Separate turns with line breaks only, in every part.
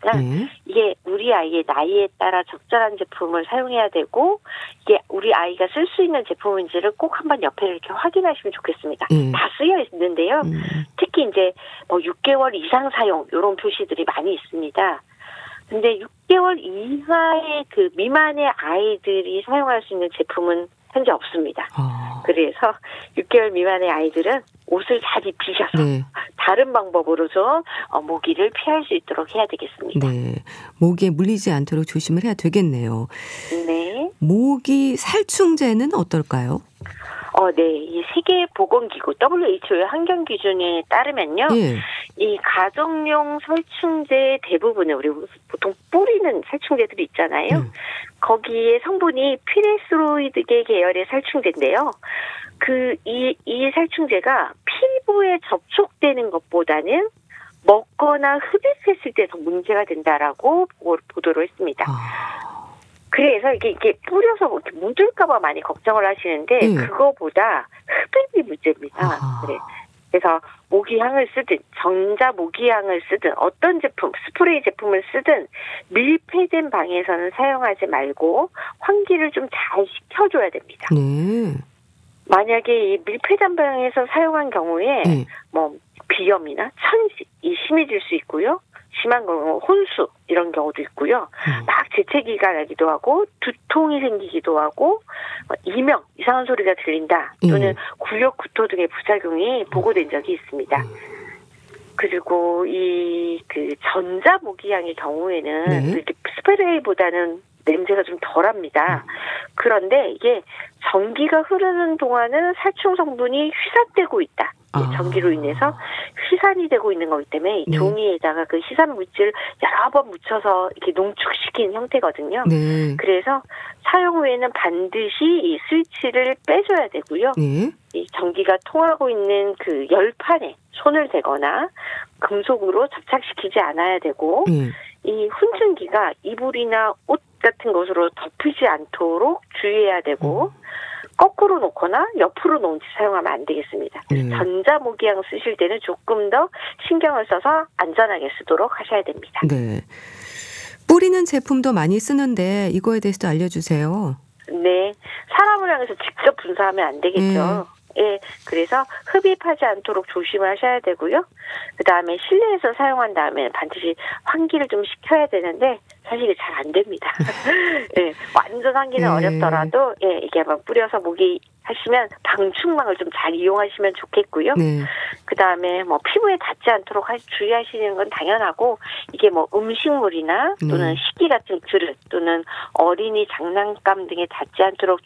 있지만
네.
이게 우리 아이의 나이에 따라 적절한 제품을 사용해야 되고 이게 우리 아이가 쓸 수 있는 제품인지를 꼭 한번 옆에 이렇게 확인하시면 좋겠습니다.
네.
다 쓰여 있는데요.
음.
특히 이제 뭐 6개월 이상 사용 이런 표시들이 많이 있습니다. 근데 6개월 이하의 그 미만의 아이들이 사용할 수 있는 제품은 현재 없습니다. 그래서 6개월 미만의 아이들은 옷을 잘 입히셔서
네.
다른 방법으로 좀 모기를 피할 수 있도록 해야 되겠습니다.
네. 모기에 물리지 않도록 조심을 해야 되겠네요.
네.
모기 살충제는 어떨까요?
네. 이 세계보건기구 WHO의 환경 기준에 따르면요.
예.
이 가정용 살충제 대부분은 우리 보통 뿌리는 살충제들이 있잖아요. 거기에 성분이 피레스로이드계 계열의 살충제인데요. 이 살충제가 피부에 접촉되는 것보다는 먹거나 흡입했을 때 더 문제가 된다라고 보도를 했습니다. 그래서 이게 뿌려서 이렇게 묻을까봐 많이 걱정을 하시는데 그거보다 흡입이 문제입니다. 그래서 모기향을 쓰든 전자 모기향을 쓰든 어떤 제품, 스프레이 제품을 쓰든 밀폐된 방에서는 사용하지 말고 환기를 좀 잘 시켜줘야 됩니다.
네.
만약에 이 밀폐된 방에서 사용한 경우에 뭐 비염이나 천식이 심해질 수 있고요. 심한 경우 혼수 이런 경우도 있고요. 막 재채기가 나기도 하고 두통이 생기기도 하고 이상한 소리가 들린다 또는 구역 구토 등의 부작용이 보고된 적이 있습니다. 그리고 그 전자 모기향의 경우에는 이렇게 스프레이보다는 냄새가 좀 덜합니다. 그런데 이게 전기가 흐르는 동안은 살충 성분이 희석되고 있다. 전기로 인해서 휘산이 되고 있는 거기 때문에 이 종이에다가 그 희산 물질을 여러 번 묻혀서 이렇게 농축시킨 형태거든요. 그래서 사용 후에는 반드시 이 스위치를 빼줘야 되고요. 이 전기가 통하고 있는 그 열판에 손을 대거나 금속으로 접착시키지 않아야 되고 이 훈증기가 이불이나 옷 같은 것으로 덮이지 않도록 주의해야 되고 거꾸로 놓거나 옆으로 놓은 채 사용하면 안 되겠습니다. 전자 모기향 쓰실 때는 조금 더 신경을 써서 안전하게 쓰도록 하셔야 됩니다.
네. 뿌리는 제품도 많이 쓰는데 이거에 대해서도 알려주세요.
네. 사람을 향해서 직접 분사하면 안 되겠죠. 예, 그래서 흡입하지 않도록 조심하셔야 되고요. 그다음에 실내에서 사용한 다음에 반드시 환기를 좀 시켜야 되는데 사실 이게 잘 안 됩니다. 예, 완전 환기는 어렵더라도 이게 막 뿌려서 모기 하시면 방충망을 좀 잘 이용하시면 좋겠고요. 그다음에 뭐 피부에 닿지 않도록 주의하시는 건 당연하고 이게 뭐 음식물이나 또는 식기 같은 그릇 또는 어린이 장난감 등에 닿지 않도록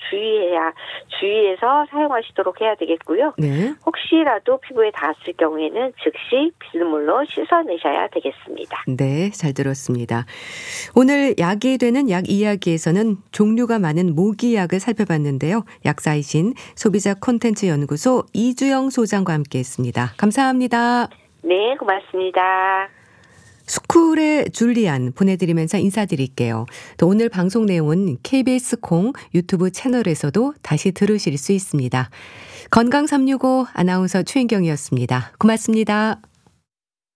주의해서 사용하시도록 해야 되겠고요. 혹시라도 피부에 닿았을 경우에는 즉시 비눗물로 씻어내셔야 되겠습니다.
네, 잘 들었습니다. 오늘 약이 되는 약 이야기에서는 종류가 많은 모기약을 살펴봤는데요. 약사이신 소비자 콘텐츠 연구소 이주영 소장과 함께했습니다. 감사합니다.
네, 고맙습니다.
스쿨의 줄리안 보내드리면서 인사드릴게요. 또 오늘 방송 내용은 KBS 콩 유튜브 채널에서도 다시 들으실 수 있습니다. 건강365 아나운서 최인경이었습니다. 고맙습니다.